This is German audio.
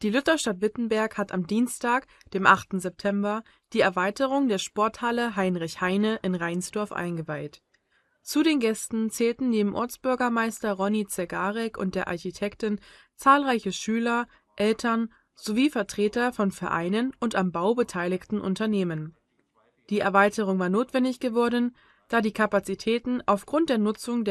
Die Lutherstadt Wittenberg hat am Dienstag, dem 8. September, die Erweiterung der Sporthalle Heinrich Heine in Reinsdorf eingeweiht. Zu den Gästen zählten neben Ortsbürgermeister Ronny Zegarek und der Architektin zahlreiche Schüler, Eltern sowie Vertreter von Vereinen und am Bau beteiligten Unternehmen. Die Erweiterung war notwendig geworden, da die Kapazitäten aufgrund der Nutzung